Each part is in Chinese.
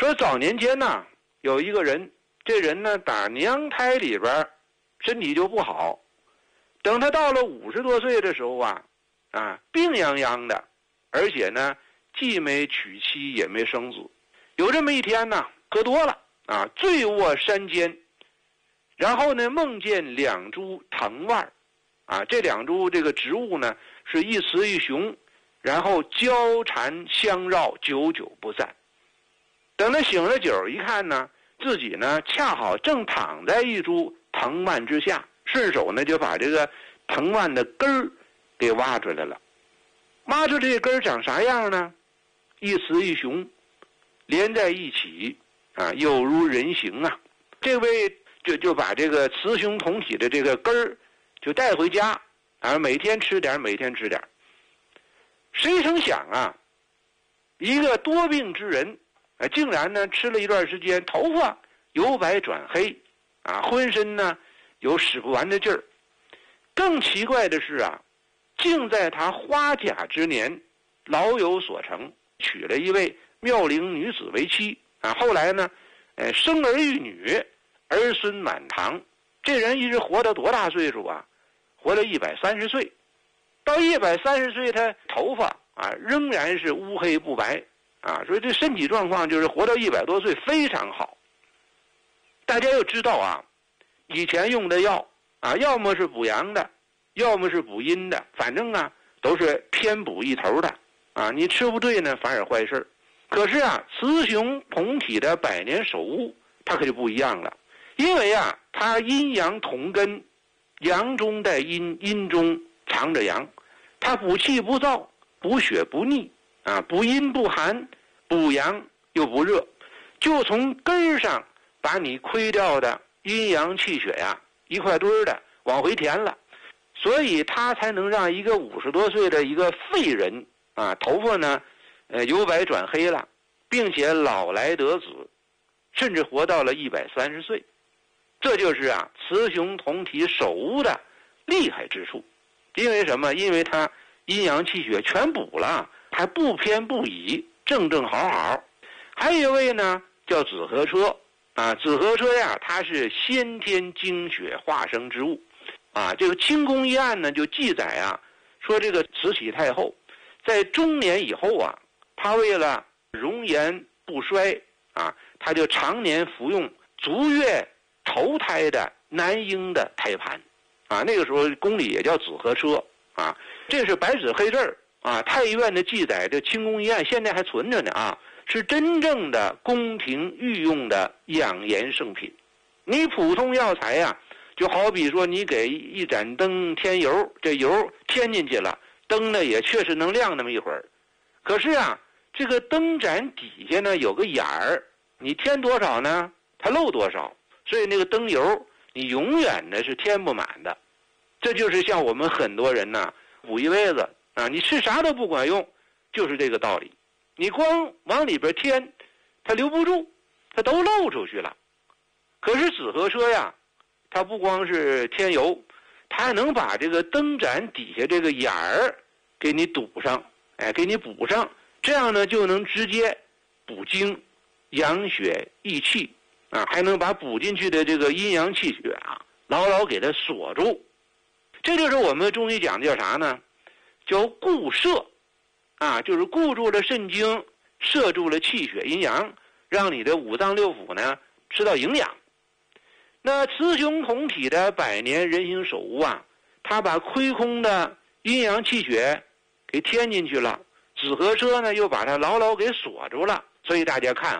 说早年间呢，有一个人，这人呢打娘胎里边身体就不好，等他到了50多岁的时候病殃殃的，而且呢既没娶妻也没生子。有这么一天呢，喝多了醉卧山间，然后呢梦见2株藤蔓这2株这个植物呢是一雌一雄，然后交缠相绕，久久不散。等他醒了酒一看呢，自己呢恰好正躺在一株藤蔓之下，顺手呢就把这个藤蔓的根儿给挖出来了。挖出这根儿长啥样呢？一雌一雄连在一起有如人形啊。这位就把这个雌雄同体的这个根儿就带回家每天吃点，每天吃点。谁成想一个多病之人竟然呢吃了一段时间，头发由白转黑浑身呢有使不完的劲儿。更奇怪的是竟在他花甲之年老有所成，娶了一位妙龄女子为妻后来呢生儿育女，儿孙满堂。这人一直活到多大岁数活到130岁。到130岁他头发仍然是乌黑不白所以这身体状况就是活到100多岁非常好。大家要知道以前用的药要么是补阳的，要么是补阴的，反正都是偏补一头的你吃不对呢反而坏事。可是雌雄同体的百年首乌它可就不一样了，因为它阴阳同根，阳中带阴，阴中藏着阳，它补气不燥，补血不腻补阴不寒，补阳又不热，就从根上把你亏掉的阴阳气血一块堆儿的往回填了。所以它才能让一个50多岁的一个废人头发呢由白转黑了，并且老来得子，甚至活到了130岁。这就是雌雄同体首乌的厉害之处。因为什么？因为它阴阳气血全补了，还不偏不倚，正正好好。还有一位呢叫紫河车紫河车它是先天精血化生之物这个清宫一案呢就记载说这个慈禧太后在中年以后她为了容颜不衰她就常年服用足月头胎的男婴的胎盘那个时候宫里也叫紫河车这是白纸黑字太医院的记载，这清宫一案现在还存着呢是真正的宫廷御用的养颜圣品。你普通药材就好比说你给一盏灯添油，这油添进去了，灯呢也确实能亮那么一会儿。可是这个灯盏底下呢有个眼儿，你添多少呢它漏多少，所以那个灯油你永远呢是添不满的。这就是像我们很多人补一辈子你吃啥都不管用，就是这个道理。你光往里边添它留不住，它都漏出去了。可是紫河车它不光是添油，它还能把这个灯盏底下这个眼儿给你堵上给你补上，这样呢就能直接补精养血益气还能把补进去的这个阴阳气血牢牢给它锁住。这就是我们中医讲的叫啥呢？叫固摄就是固住了肾精，摄住了气血阴阳，让你的五脏六腑呢吃到营养。那雌雄同体的百年人形首乌它把亏空的阴阳气血给添进去了，紫河车呢又把它牢牢给锁住了。所以大家看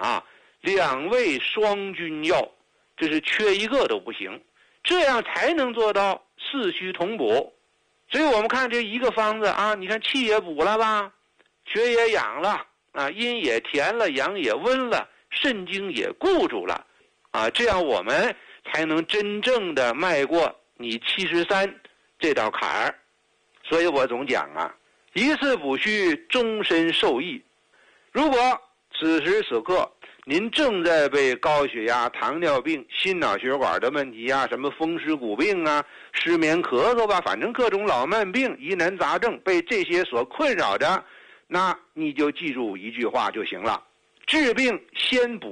2味双君药，这是缺一个都不行，这样才能做到四虚同补。所以我们看这一个方子你看气也补了吧，血也养了阴也填了，阳也温了，肾精也固住了这样我们才能真正的迈过你73这道坎儿。所以我总讲一次补虚终身受益。如果此时此刻您正在被高血压、糖尿病、心脑血管的问题什么风湿骨病失眠咳嗽反正各种老慢病疑难杂症被这些所困扰着，那你就记住一句话就行了：治病先补。